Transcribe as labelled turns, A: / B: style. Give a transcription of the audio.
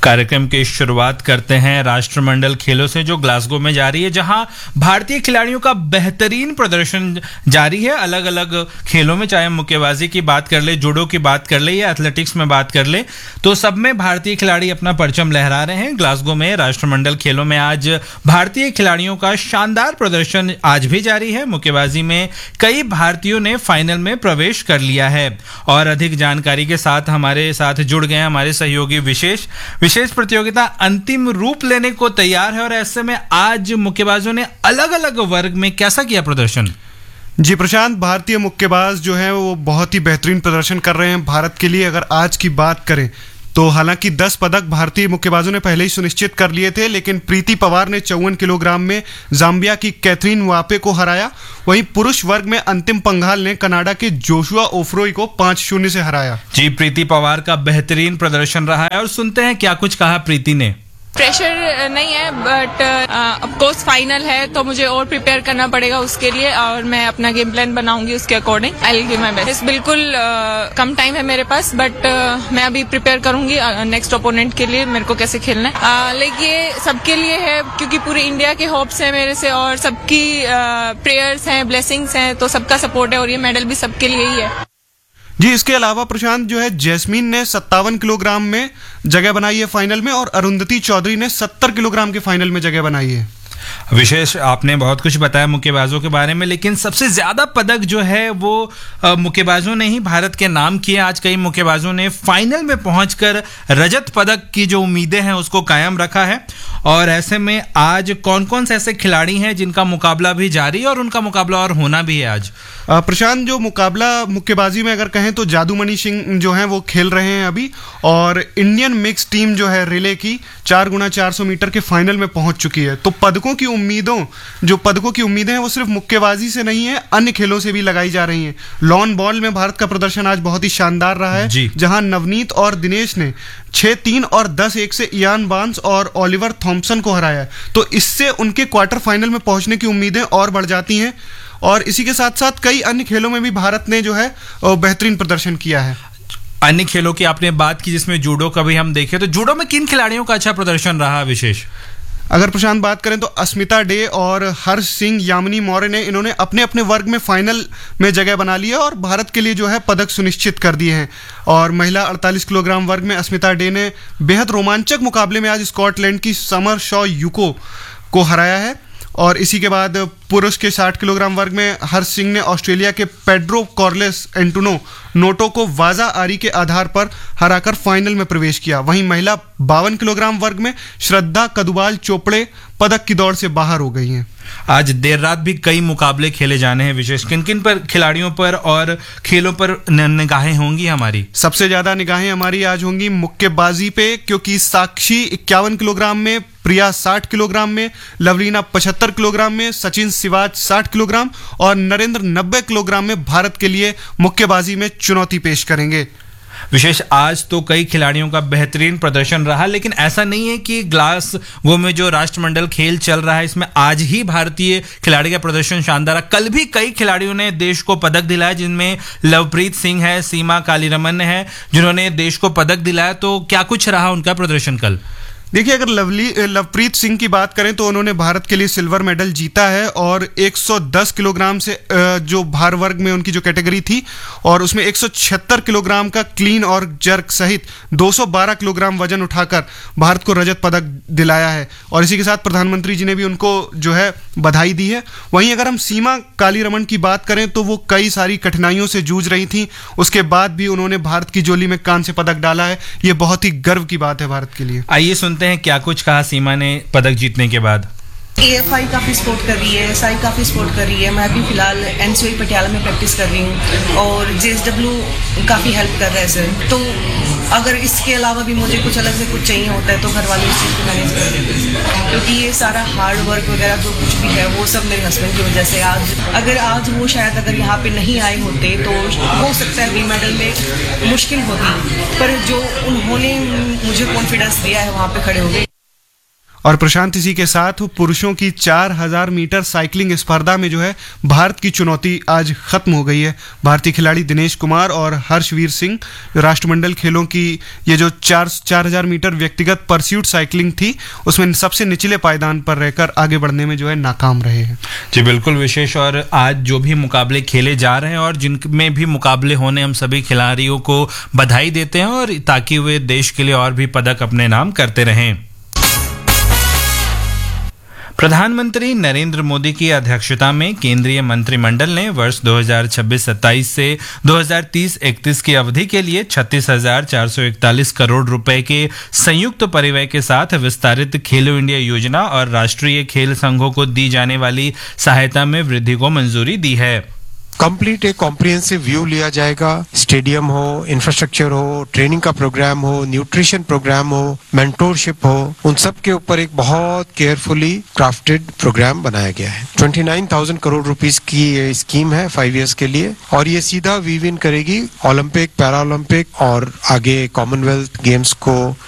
A: कार्यक्रम की शुरुआत करते हैं राष्ट्रमंडल खेलों से जो ग्लासगो में जारी है, जहां भारतीय खिलाड़ियों का बेहतरीन प्रदर्शन जारी है अलग अलग खेलों में। चाहे मुक्केबाजी की बात कर ले, जूडो की बात कर ले या एथलेटिक्स में बात कर ले, तो सब में भारतीय खिलाड़ी अपना परचम लहरा रहे हैं। ग्लासगो में राष्ट्रमंडल खेलों में आज भारतीय खिलाड़ियों का शानदार प्रदर्शन आज भी जारी है। मुक्केबाजी में कई भारतीयों ने फाइनल में प्रवेश कर लिया है और अधिक जानकारी के साथ हमारे साथ जुड़ गए हमारे सहयोगी विशेष प्रतियोगिता अंतिम रूप लेने को तैयार है। और ऐसे में आज मुक्केबाजों ने अलग अलग वर्ग में कैसा किया प्रदर्शन?
B: जी प्रशांत, भारतीय मुक्केबाज जो हैं वो बहुत ही बेहतरीन प्रदर्शन कर रहे हैं भारत के लिए। अगर आज की बात करें तो हालांकि 10 पदक भारतीय मुक्केबाजों ने पहले ही सुनिश्चित कर लिए थे, लेकिन प्रीति पवार ने 54 किलोग्राम में जाम्बिया की कैथरीन वापे को हराया। वहीं पुरुष वर्ग में अंतिम पंघाल ने कनाडा के जोशुआ ओफ्रोई को 5-0 से हराया।
A: जी, प्रीति पवार का बेहतरीन प्रदर्शन रहा है और सुनते हैं क्या कुछ कहा प्रीति ने।
C: प्रेशर नहीं है, बट ऑफ कोर्स फाइनल है तो मुझे और प्रिपेयर करना पड़ेगा उसके लिए, और मैं अपना गेम प्लान बनाऊंगी उसके according. I will give my best. बिल्कुल कम टाइम है मेरे पास, बट मैं अभी प्रिपेयर करूंगी नेक्स्ट ओपोनेंट के लिए, मेरे को कैसे खेलना है। लेकिन ये सबके लिए है क्योंकि पूरे इंडिया के होप्स हैं मेरे से और सबकी प्रेयर्स हैं, ब्लेसिंग्स हैं, तो सबका सपोर्ट है और ये मेडल भी सबके लिए ही है।
B: जी, इसके अलावा प्रशांत जो है जैस्मीन ने 57 किलोग्राम में जगह बनाई है फाइनल में, और अरुंधति चौधरी ने 70 किलोग्राम के फाइनल में जगह बनाई है।
A: विशेष आपने बहुत कुछ बताया मुक्केबाजों के बारे में, लेकिन सबसे ज्यादा पदक जो है वो मुक्केबाजों ने ही भारत के नाम किए। आज कई मुक्केबाजों ने फाइनल में पहुंचकर रजत पदक की जो उम्मीदें हैं उसको कायम रखा है। और ऐसे में आज कौन कौन से ऐसे खिलाड़ी हैं जिनका मुकाबला भी जारी है और उनका मुकाबला और होना भी है आज?
B: प्रशांत, जो मुकाबला मुक्केबाजी में अगर कहें तो जादूमणि सिंह जो हैं वो खेल रहे हैं अभी, और इंडियन मिक्स टीम जो है रिले की 4x400 मीटर के फाइनल में पहुंच चुकी है। तो पदकों की उम्मीदें हैं वो सिर्फ मुक्केबाजी से नहीं है, अन्य खेलों से भी लगाई जा रही हैं। लॉन बॉल में भारत का प्रदर्शन आज बहुत ही शानदार रहा है, जहां नवनीत और दिनेश ने 6-3 और 10-1 से इयान बार्न्स और ओलिवर थॉम्पसन को हराया। तो इससे उनके क्वार्टर फाइनल में पहुंचने की उम्मीदें और बढ़ जाती हैं। और इसी के साथ साथ कई अन्य खेलों में भी भारत ने जो है बेहतरीन प्रदर्शन किया है।
A: अन्य खेलों की आपने बात की जिसमें जूडो का भी हम देखें तो जूडो में किन खिलाड़ियों का अच्छा प्रदर्शन रहा विशेष?
B: अगर प्रशांत बात करें तो अस्मिता डे और हर्ष सिंह, यामिनी मौर्य ने इन्होंने अपने अपने वर्ग में फाइनल में जगह बना ली है और भारत के लिए जो है पदक सुनिश्चित कर दिए हैं। और महिला 48 किलोग्राम वर्ग में अस्मिता डे ने बेहद रोमांचक मुकाबले में आज स्कॉटलैंड की समर शॉ यूको को हराया है। और इसी के बाद पुरुष के 60 किलोग्राम वर्ग में हर्ष सिंह ने ऑस्ट्रेलिया के पेड्रो कॉर्लेस एंटोनो नोटो को वाजा आरी के आधार पर हराकर फाइनल में प्रवेश किया। वहीं महिला 52 किलोग्राम वर्ग में श्रद्धा कदुबाल चोपड़े पदक की दौड़ से बाहर हो गई हैं।
A: आज देर रात भी कई मुकाबले खेले जाने हैं विशेष। किन किन पर खिलाड़ियों पर और खेलों पर निगाहें होंगी हमारी?
B: सबसे ज्यादा निगाहें हमारी आज होंगी मुक्केबाजी पे, क्योंकि साक्षी 51 किलोग्राम में, प्रिया 60 किलोग्राम में, लवलीना 75 किलोग्राम में, सचिन सिवाच 60 किलोग्राम और नरेंद्र 90 किलोग्राम में भारत के लिए मुक्केबाजी में चुनौती पेश करेंगे।
A: विशेष आज तो कई खिलाड़ियों का बेहतरीन प्रदर्शन रहा, लेकिन ऐसा नहीं है कि ग्लासगो में जो राष्ट्रमंडल खेल चल रहा है इसमें आज ही भारतीय खिलाड़ी का प्रदर्शन शानदार है। कल भी कई खिलाड़ियों ने देश को पदक दिलाया, जिनमें लवप्रीत सिंह है, सीमा कालीरमन है, जिन्होंने देश को पदक दिलाया। तो क्या कुछ रहा उनका प्रदर्शन कल?
B: देखिए, अगर लवप्रीत सिंह की बात करें तो उन्होंने भारत के लिए सिल्वर मेडल जीता है और 110 किलोग्राम से जो भार वर्ग में उनकी जो कैटेगरी थी, और उसमें 176 किलोग्राम का क्लीन और जर्क सहित 212 किलोग्राम वजन उठाकर भारत को रजत पदक दिलाया है। और इसी के साथ प्रधानमंत्री जी ने भी उनको जो है बधाई दी है। वहीं अगर हम सीमा कालीरमन की बात करें तो वो कई सारी कठिनाइयों से जूझ रही थी, उसके बाद भी उन्होंने भारत की झोली में कांस्य पदक डाला है। ये बहुत ही गर्व की बात है भारत के लिए।
A: आइए सुनते हैं क्या कुछ कहा सीमा ने पदक जीतने के बाद।
D: AFI काफ़ी सपोर्ट कर रही है, SI काफ़ी सपोर्ट कर रही है। मैं भी फिलहाल NCOI पटियाला में प्रैक्टिस कर रही हूँ और JSW काफ़ी हेल्प कर रहा है सर। तो अगर इसके अलावा भी मुझे कुछ अलग से कुछ चाहिए होता है तो घर वाले इस चीज़ को मैनेज कर देते हैं, क्योंकि ये सारा हार्ड वर्क वगैरह जो कुछ भी है वो सब मेरे हस्बैंड की वजह से। आज वो शायद अगर यहाँ पे नहीं आए होते तो हो सकता है गोल्ड मेडल में मुश्किल होती, पर जो उन्होंने मुझे कॉन्फिडेंस दिया है वहाँ पे खड़े हो गए।
B: और प्रशांत, इसी के साथ पुरुषों की 4000 मीटर साइकिलिंग स्पर्धा में जो है भारत की चुनौती आज खत्म हो गई है। भारतीय खिलाड़ी दिनेश कुमार और हर्षवीर सिंह राष्ट्रमंडल खेलों की ये जो 4000 मीटर व्यक्तिगत परस्यूट साइकिलिंग थी उसमें सबसे निचले पायदान पर रहकर आगे बढ़ने में जो है नाकाम रहे हैं।
A: जी बिल्कुल विशेष। और आज जो भी मुकाबले खेले जा रहे हैं और जिनमें भी मुकाबले होने, हम सभी खिलाड़ियों को बधाई देते हैं और ताकि वे देश के लिए और भी पदक अपने नाम करते रहें। प्रधानमंत्री नरेंद्र मोदी की अध्यक्षता में केंद्रीय मंत्रिमंडल ने वर्ष 2026-27 से 2030-31 की अवधि के लिए 36,441 करोड़ रुपए के संयुक्त परिव्यय के साथ विस्तारित खेलो इंडिया योजना और राष्ट्रीय खेल संघों को दी जाने वाली सहायता में वृद्धि को मंजूरी दी है।
E: कंप्लीट एक कॉम्प्रिहेंसिव व्यू लिया जाएगा। स्टेडियम हो, इंफ्रास्ट्रक्चर हो, ट्रेनिंग का प्रोग्राम हो, न्यूट्रिशन प्रोग्राम हो, मेंटोरशिप हो, उन सब के ऊपर एक बहुत केयरफुली क्राफ्टेड प्रोग्राम बनाया गया है। 29,000 करोड़ रुपीस की ये स्कीम है 5 इयर्स के लिए और ये सीधा वीव इन करेगी ओलंपिक, पैरा ओलंपिक और आगे कॉमनवेल्थ गेम्स को